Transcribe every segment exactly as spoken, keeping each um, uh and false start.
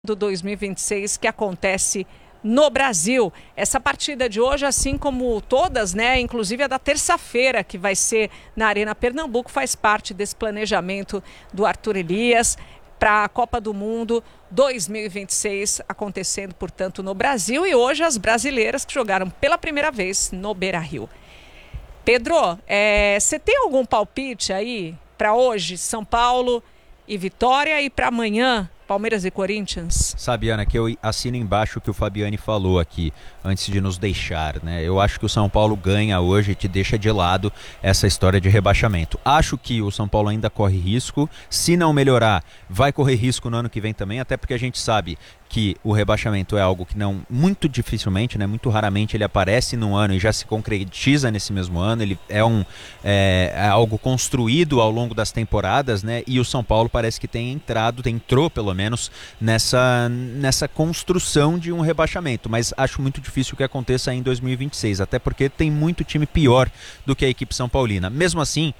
do dois mil e vinte e seis que acontece no Brasil. Essa partida de hoje, assim como todas, né, inclusive a da terça-feira, que vai ser na Arena Pernambuco, faz parte desse planejamento do Arthur Elias para a Copa do Mundo dois mil e vinte e seis, acontecendo, portanto, no Brasil. E hoje as brasileiras que jogaram pela primeira vez no Beira-Rio. Pedro, você é, tem algum palpite aí para hoje, São Paulo e Vitória, e para amanhã, Palmeiras e Corinthians? Sabe, Ana, que eu assino embaixo o que o Fabiani falou aqui, antes de nos deixar, né? Eu acho que o São Paulo ganha hoje e te deixa de lado essa história de rebaixamento. Acho que o São Paulo ainda corre risco, se não melhorar, vai correr risco no ano que vem também, até porque a gente sabe que o rebaixamento é algo que não, muito dificilmente, né, muito raramente ele aparece num ano e já se concretiza nesse mesmo ano. Ele é, um, é, é algo construído ao longo das temporadas, né, e o São Paulo parece que tem entrado, tem, entrou pelo menos nessa, nessa construção de um rebaixamento, mas acho muito difícil que aconteça em dois mil e vinte e seis, até porque tem muito time pior do que a equipe São Paulina. Mesmo assim,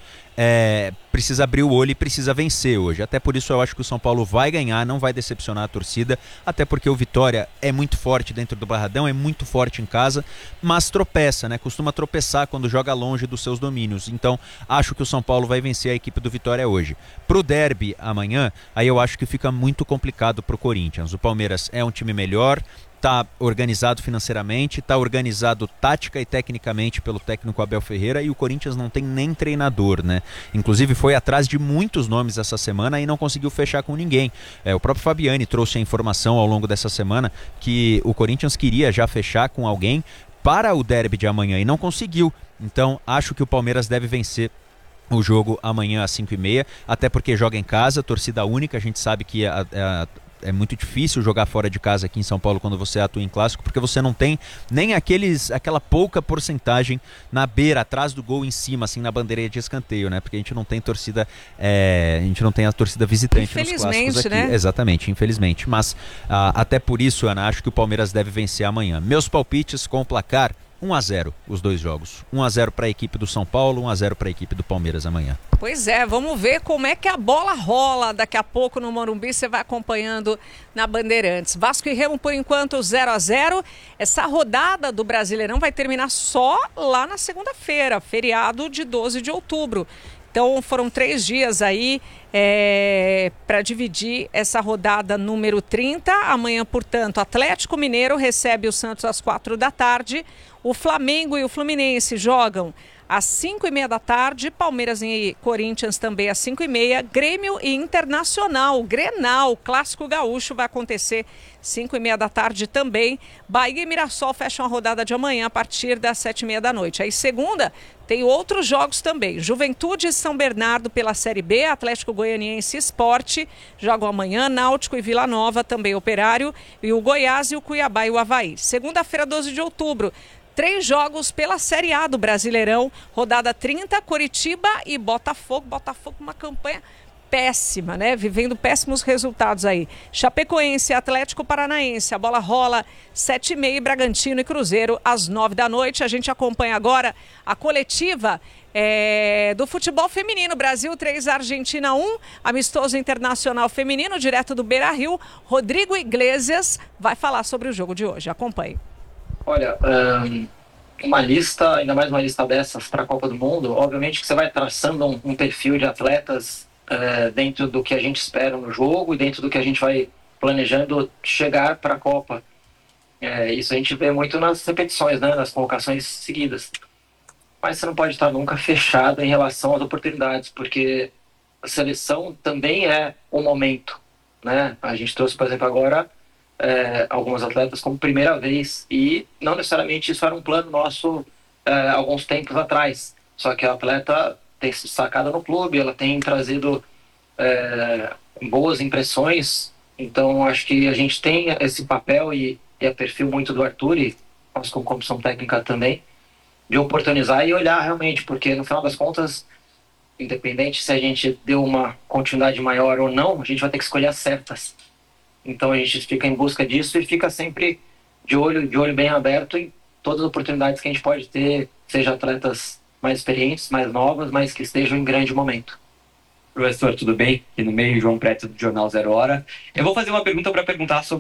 É, precisa abrir o olho e precisa vencer hoje. Até por isso eu acho que o São Paulo vai ganhar, não vai decepcionar a torcida, até porque o Vitória é muito forte dentro do Barradão, é muito forte em casa, mas tropeça, né? Costuma tropeçar quando joga longe dos seus domínios. Então acho que o São Paulo vai vencer a equipe do Vitória hoje. Pro derby amanhã, aí eu acho que fica muito complicado pro Corinthians. O Palmeiras é um time melhor, está organizado financeiramente, está organizado tática e tecnicamente pelo técnico Abel Ferreira, e o Corinthians não tem nem treinador, né? Inclusive foi atrás de muitos nomes essa semana e não conseguiu fechar com ninguém. É, o próprio Fabiani trouxe a informação ao longo dessa semana que o Corinthians queria já fechar com alguém para o derby de amanhã e não conseguiu. Então acho que o Palmeiras deve vencer o jogo amanhã às cinco e meia, até porque joga em casa, torcida única. A gente sabe que a, a é muito difícil jogar fora de casa aqui em São Paulo quando você atua em clássico, porque você não tem nem aqueles, aquela pouca porcentagem na beira, atrás do gol, em cima, assim, na bandeirinha de escanteio, né? Porque a gente não tem torcida, é, a gente não tem a torcida visitante nos clássicos aqui. Né? Exatamente, infelizmente. Mas ah, até por isso, Ana, acho que o Palmeiras deve vencer amanhã. Meus palpites com o placar um a zero, os dois jogos. um a zero para a equipe do São Paulo, um a zero para a equipe do Palmeiras amanhã. Pois é, vamos ver como é que a bola rola daqui a pouco no Morumbi. Você vai acompanhando na Bandeirantes. Vasco e Remo, por enquanto, zero a zero. Essa rodada do Brasileirão vai terminar só lá na segunda-feira, feriado de doze de outubro. Então foram três dias aí é, para dividir essa rodada número trinta. Amanhã, portanto, Atlético Mineiro recebe o Santos às quatro da tarde. O Flamengo e o Fluminense jogam às cinco e meia da tarde, Palmeiras e Corinthians também às cinco e meia, Grêmio e Internacional, Grenal, Clássico Gaúcho, vai acontecer cinco e meia da tarde também. Bahia e Mirassol fecham a rodada de amanhã a partir das sete e meia da noite. Aí segunda tem outros jogos também, Juventude e São Bernardo pela Série B, Atlético Goianiense e Sport jogam amanhã, Náutico e Vila Nova, também Operário, e o Goiás e o Cuiabá e o Avaí. Segunda-feira, doze de outubro, três jogos pela Série A do Brasileirão, rodada trinta, Coritiba e Botafogo. Botafogo uma campanha péssima, né? Vivendo péssimos resultados aí. Chapecoense, Atlético Paranaense, a bola rola sete e meia, Bragantino e Cruzeiro às nove da noite. A gente acompanha agora a coletiva é, do futebol feminino. Brasil três, Argentina um, amistoso internacional feminino, direto do Beira-Rio. Rodrigo Iglesias vai falar sobre o jogo de hoje. Acompanhe. Olha, um, uma lista, ainda mais uma lista dessas para a Copa do Mundo, obviamente que você vai traçando um, um perfil de atletas uh, dentro do que a gente espera no jogo e dentro do que a gente vai planejando chegar para a Copa. É, isso a gente vê muito nas repetições, né, nas convocações seguidas. Mas você não pode estar nunca fechado em relação às oportunidades, porque a seleção também é um momento, né? A gente trouxe, por exemplo, agora É, algumas atletas como primeira vez, e não necessariamente isso era um plano nosso é, alguns tempos atrás, só que a atleta tem se destacado no clube, ela tem trazido é, boas impressões. Então acho que a gente tem esse papel e, e é perfil muito do Arthur, e nós como comissão técnica também, de oportunizar e olhar realmente, porque no final das contas, independente se a gente deu uma continuidade maior ou não, a gente vai ter que escolher as certas. Então a gente fica em busca disso e fica sempre de olho, de olho bem aberto em todas as oportunidades que a gente pode ter, seja atletas mais experientes, mais novas, mas que estejam em grande momento. Professor, tudo bem? Aqui no meio, João Preto do Jornal Zero Hora. Eu vou fazer uma pergunta para perguntar sobre